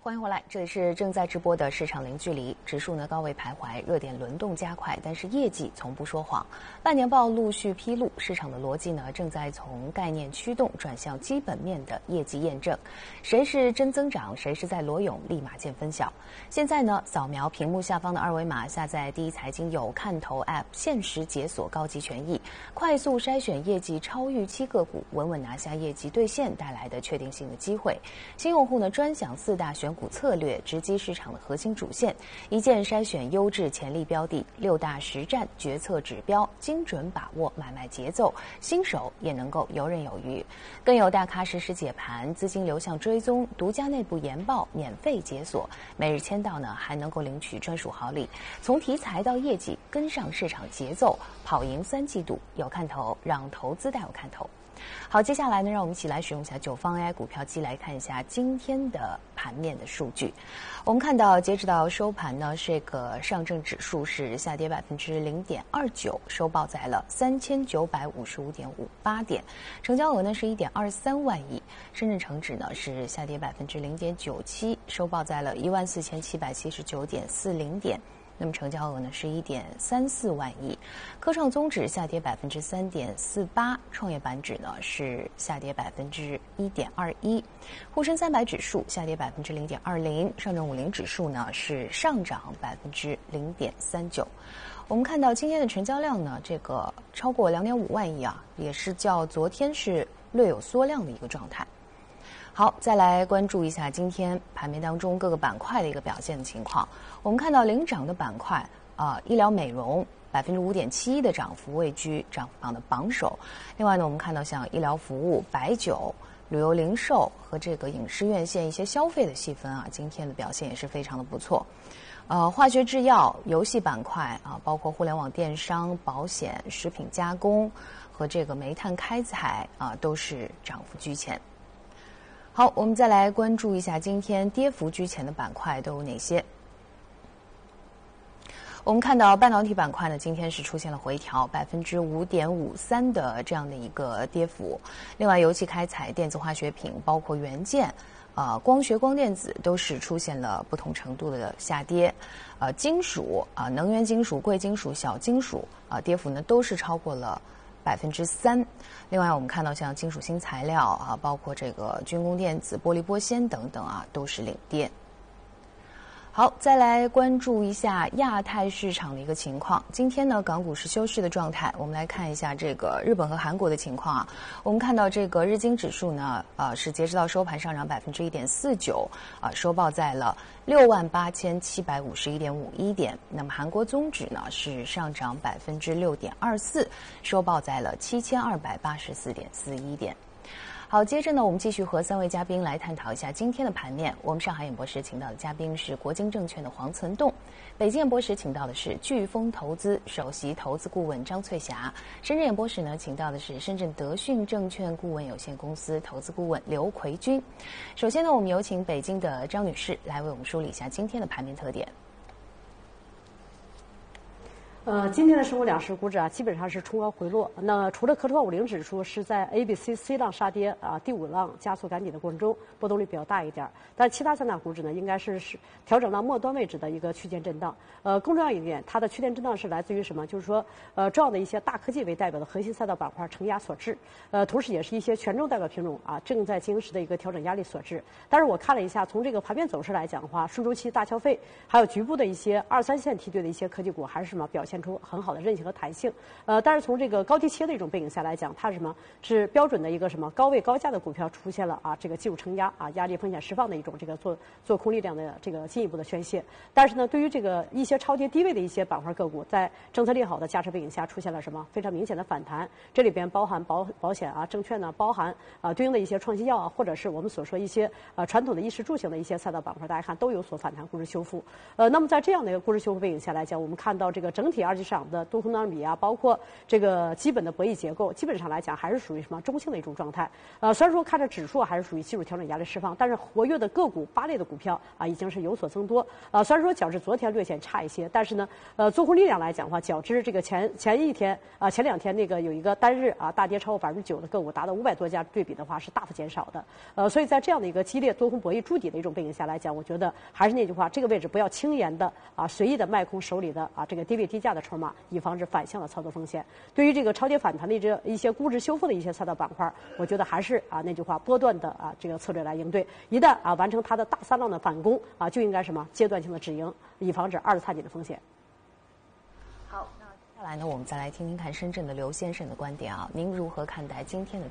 欢迎回来，这里是正在直播的市场零距离，指数呢高位徘徊，热点轮动加快，但是业绩从不说谎。半年报陆续披露，市场的逻辑呢正在从概念驱动转向基本面的业绩验证。谁是真增长，谁是在裸泳，立马见分晓。现在呢，扫描屏幕下方的二维码，下载第一财经有看头 App， 限时解锁高级权益，快速筛选业绩超预期个股，稳稳拿下业绩兑现带来的确定性的机会。新用户呢专享4大选股策略，直击市场的核心主线，一键筛选优质潜力标的，6大实战决策指标，精准把握买卖节奏，新手也能够游刃有余。更有大咖实时解盘，资金流向追踪，独家内部研报免费解锁，每日签到呢还能够领取专属好礼。从题材到业绩，跟上市场节奏，跑赢3季度，有看头，让投资带有看头。好，接下来呢，让我们一起来使用一下九方 AI 股票机来看一下今天的盘面的数据。我们看到，截止到收盘呢，这个上证指数是下跌0.29%，收报在了3955.58点，成交额呢是1.23万亿。深圳成指呢是下跌0.97%，收报在了14779.40点。那么成交额呢是1.34万亿，科创综指下跌3.48%，创业板指呢是下跌1.21%，沪深300指数下跌0.20%，上证50指数呢是上涨0.39%。我们看到今天的成交量呢，这个超过2.5万亿啊，也是较昨天是略有缩量的一个状态。好，再来关注一下今天盘面当中各个板块的一个表现的情况。我们看到领涨的板块医疗美容5.71%的涨幅位居涨幅榜的榜首。另外呢，我们看到像医疗服务、白酒、旅游零售和这个影视院线一些消费的细分啊，今天的表现也是非常的不错。化学制药、游戏板块啊，包括互联网电商、保险、食品加工和这个煤炭开采啊，都是涨幅居前。好，我们再来关注一下今天跌幅居前的板块都有哪些。我们看到半导体板块呢，今天是出现了回调，5.53%的这样的一个跌幅。另外，油气开采、电子化学品，包括元件、光学光电子都是出现了不同程度的下跌。金属能源金属、贵金属、小金属跌幅呢都是超过了3%。另外，我们看到像金属新材料包括这个军工电子、玻璃玻纤等等都是领跌。好，再来关注一下亚太市场的一个情况。今天呢，港股是休市的状态。我们来看一下这个日本和韩国的情况啊。我们看到这个日经指数呢，是截止到收盘上涨1.49%，收报在了68751.51点。那么韩国综指呢是上涨6.24%，收报在了7284.41点。好，接着呢，我们继续和3位嘉宾来探讨一下今天的盘面。我们上海演播室请到的嘉宾是国金证券的黄存栋，北京演播室请到的是飓风投资首席投资顾问张翠霞，深圳演播室呢请到的是深圳德讯证券顾问有限公司投资顾问刘奎军。首先呢，我们有请北京的张女士来为我们梳理一下今天的盘面特点。 今天的深沪两市股指基本上是冲高回落。那除了科创50指数是在 A、B、C 浪杀跌第5浪加速赶底的过程中，波动率比较大一点，但其他3大股指呢，应该是调整到末端位置的一个区间震荡。更重要一点，它的区间震荡是来自于什么？就是说，重要的一些大科技为代表的核心赛道板块承压所致。同时也是一些权重代表品种正在经时的一个调整压力所致。但是我看了一下，从这个盘面走势来讲的话，顺周期、大消费，还有局部的一些2、3线梯队的一些科技股，还是什么表现出很好的韧性和弹性。但是从这个高低切的一种背景下来讲，它是什么？是标准的一个什么高位高价的股票出现了这个技术承压压力风险释放的一种这个做空力量的这个进一步的宣泄。但是呢，对于这个一些超跌低位的一些板块个股，在政策利好的加持背景下出现了什么非常明显的反弹？这里边包含保险证券呢，包含对应的一些创新药或者是我们所说一些传统的衣食住行的一些赛道板块，大家看都有所反弹估值修复。那么在这样的一个估值修复背景下来讲，我们看到这个整体二级市场的多空当比啊，包括这个基本的博弈结构，基本上来讲还是属于什么中性的一种状态。虽然说看着指数还是属于技术调整压力释放，但是活跃的个股8类的股票啊已经是有所增多。虽然说较之昨天略显差一些，但是呢，做空力量来讲的话，较之这个前2天那个有一个单日啊大跌超过9%的个股达到500多家对比的话是大幅减少的。所以在这样的一个激烈多空博弈筑底的一种背景下来讲，我觉得还是那句话，这个位置不要轻言的随意的卖空手里的这个低位低价的筹码，以防止反向的操作风险。对于这个超跌反弹的这一些估值修复的一些赛道板块，我觉得还是那句话，波段的这个策略来应对。一旦完成它的大3浪的反攻就应该什么阶段性的止盈，以防止2次踏底的风险。 好，那接下来呢，我们再来听听看深圳的刘先生的观点啊，您如何看待今天的